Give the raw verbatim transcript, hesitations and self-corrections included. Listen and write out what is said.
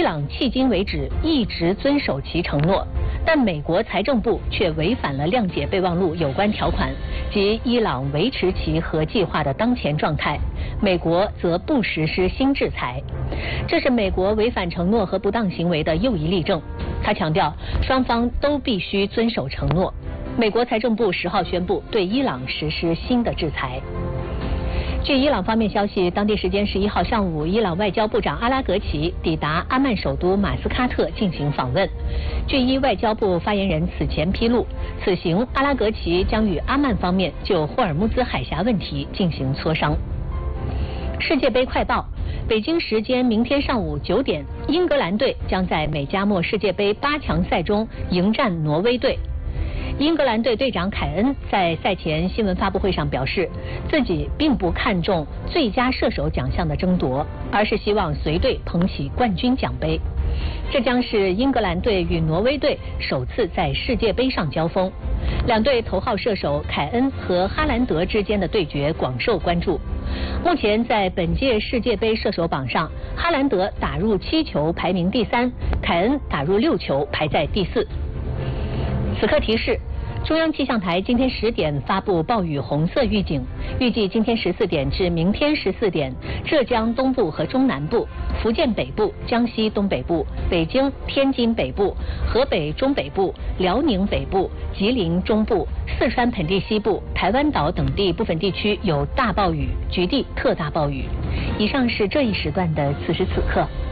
伊朗迄今为止一直遵守其承诺，但美国财政部却违反了谅解备忘录有关条款，即伊朗维持其核计划的当前状态，美国则不实施新制裁。这是美国违反承诺和不当行为的又一例证。他强调，双方都必须遵守承诺。美国财政部十号宣布对伊朗实施新的制裁。据伊朗方面消息，当地时间十一号上午，伊朗外交部长阿拉格齐抵达阿曼首都马斯喀特进行访问。据伊外交部发言人此前披露，此行阿拉格齐将与阿曼方面就霍尔木兹海峡问题进行磋商。世界杯快报：北京时间明天上午九点，英格兰队将在美加墨世界杯八强赛中迎战挪威队。英格兰队队长凯恩在赛前新闻发布会上表示，自己并不看重最佳射手奖项的争夺，而是希望随队捧起冠军奖杯。这将是英格兰队与挪威队首次在世界杯上交锋。两队头号射手凯恩和哈兰德之间的对决广受关注。目前在本届世界杯射手榜上，哈兰德打入七球排名第三，凯恩打入六球排在第四。此刻提示：中央气象台今天十点发布暴雨红色预警，预计今天十四点至明天十四点，浙江东部和中南部、福建北部、江西东北部、北京、天津北部、河北中北部、辽宁北部、吉林中部、四川盆地西部、台湾岛等地部分地区有大暴雨，局地特大暴雨。以上是这一时段的此时此刻。